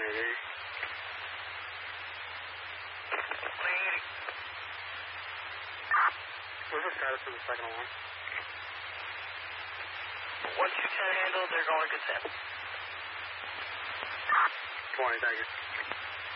What's the status of the second alarm? 1-2-10 handle, they're going to 10. 20, thank you.